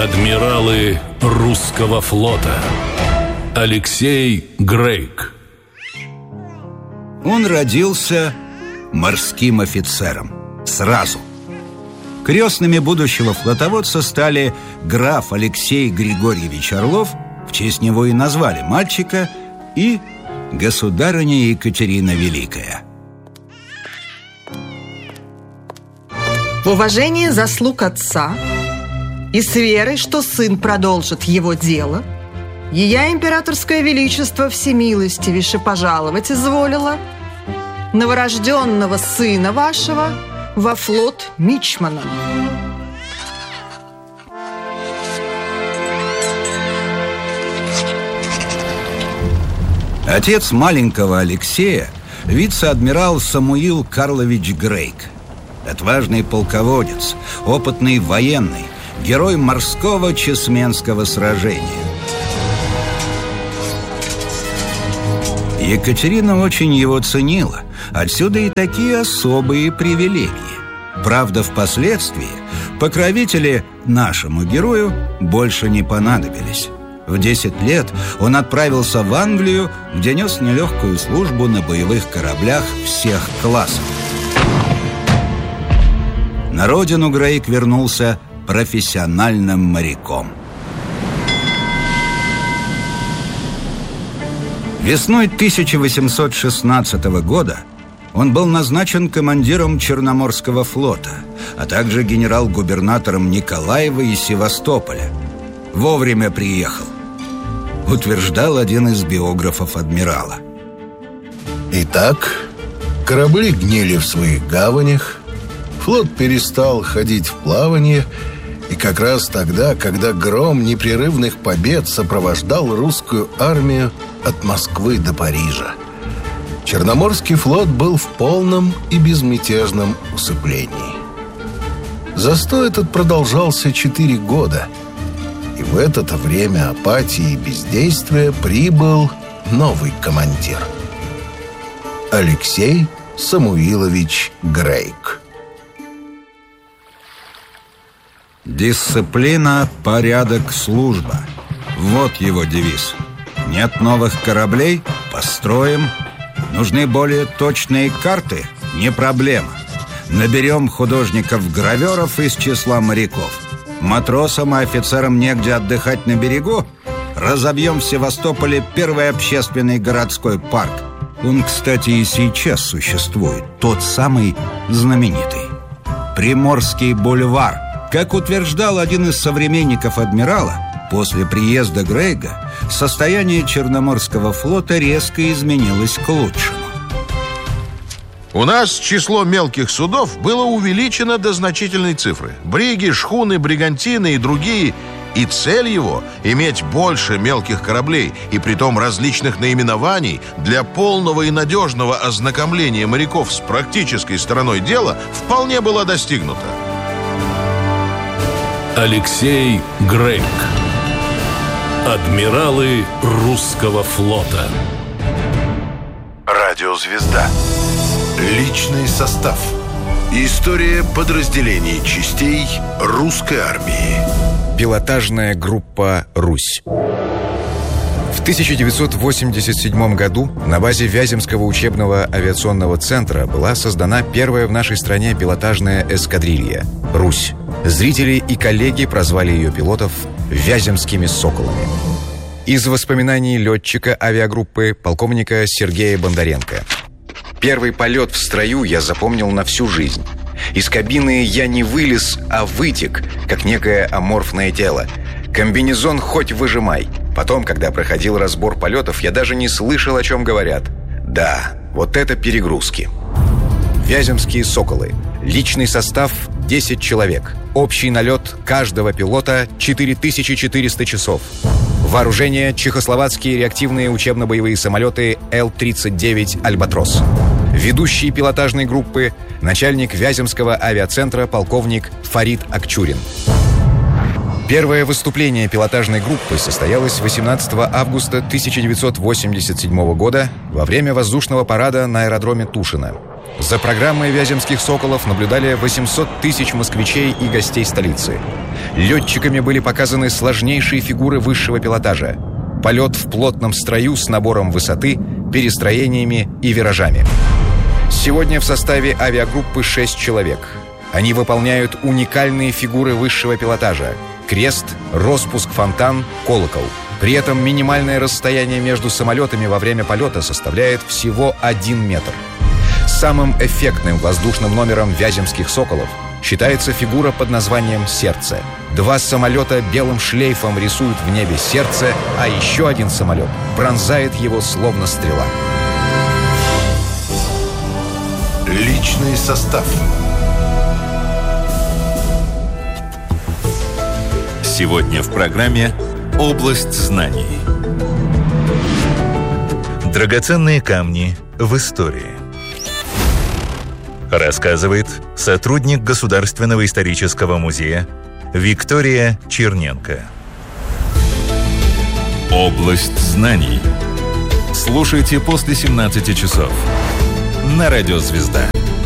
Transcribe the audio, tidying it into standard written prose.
Адмиралы русского флота. Алексей Грейк. Он родился морским офицером сразу. Крестными будущего флотоводца стали граф Алексей Григорьевич Орлов, в честь него и назвали мальчика, и государыня Екатерина Великая. В уважении заслуг отца и с верой, что сын продолжит его дело, ея императорское величество всемилостивейше пожаловать изволила новорожденного сына вашего во флот мичмана. Отец маленького Алексея – вице-адмирал Самуил Карлович Грейк. Отважный полководец, опытный военный, герой морского Чесменского сражения. Екатерина очень его ценила, отсюда и такие особые привилегии. Правда, впоследствии покровители нашему герою больше не понадобились. В 10 лет он отправился в Англию, где нес нелегкую службу на боевых кораблях всех классов. На родину Грейк вернулся профессиональным моряком. Весной 1816 года он был назначен командиром Черноморского флота, а также генерал-губернатором Николаева и Севастополя. Вовремя приехал, утверждал один из биографов адмирала. Итак, корабли гнили в своих гаванях, флот перестал ходить в плавание, и как раз тогда, когда гром непрерывных побед сопровождал русскую армию от Москвы до Парижа, Черноморский флот был в полном и безмятежном усыплении. Застой этот продолжался 4 года, и в это время апатии и бездействия прибыл новый командир – Алексей Самуилович Грейк. Дисциплина, порядок, служба. Вот его девиз. Нет новых кораблей? Построим. Нужны более точные карты? Не проблема. Наберем художников-граверов из числа моряков. Матросам и офицерам негде отдыхать на берегу? Разобьем в Севастополе первый общественный городской парк. Он, кстати, и сейчас существует. Тот самый знаменитый Приморский бульвар. Как утверждал один из современников адмирала, после приезда Грейга состояние Черноморского флота резко изменилось к лучшему. У нас число мелких судов было увеличено до значительной цифры. Бриги, шхуны, бригантины и другие. И цель его – иметь больше мелких кораблей, и притом различных наименований, для полного и надежного ознакомления моряков с практической стороной дела вполне была достигнута. Алексей Грейк. Адмиралы русского флота. Радиозвезда. Личный состав. История подразделений частей русской армии. Пилотажная группа «Русь». В 1987 году на базе Вяземского учебного авиационного центра была создана первая в нашей стране пилотажная эскадрилья «Русь». Зрители и коллеги прозвали ее пилотов «Вяземскими соколами». Из воспоминаний летчика авиагруппы полковника Сергея Бондаренко. Первый полет в строю я запомнил на всю жизнь. Из кабины я не вылез, а вытек, как некое аморфное тело. Комбинезон хоть выжимай. Потом, когда проходил разбор полетов, я даже не слышал, о чем говорят. Да, вот это перегрузки. Вяземские соколы. Личный состав 10 человек. Общий налет каждого пилота 4400 часов. Вооружение – чехословацкие реактивные учебно-боевые самолеты Л-39 «Альбатрос». Ведущий пилотажной группы – начальник Вяземского авиацентра полковник Фарид Акчурин. Первое выступление пилотажной группы состоялось 18 августа 1987 года во время воздушного парада на аэродроме Тушино. За программой «Вяземских соколов» наблюдали 800 тысяч москвичей и гостей столицы. Летчиками были показаны сложнейшие фигуры высшего пилотажа. Полет в плотном строю с набором высоты, перестроениями и виражами. Сегодня в составе авиагруппы 6 человек. Они выполняют уникальные фигуры высшего пилотажа: крест, распуск, фонтан, колокол. При этом минимальное расстояние между самолетами во время полета составляет всего 1 метр. Самым эффектным воздушным номером «Вяземских соколов» считается фигура под названием «Сердце». 2 самолета белым шлейфом рисуют в небе сердце, а еще один самолет пронзает его словно стрела. Личный состав. Сегодня в программе «Область знаний». Драгоценные камни в истории. Рассказывает сотрудник Государственного исторического музея Виктория Черненко. «Область знаний». Слушайте после 17 часов на Радио «Звезда».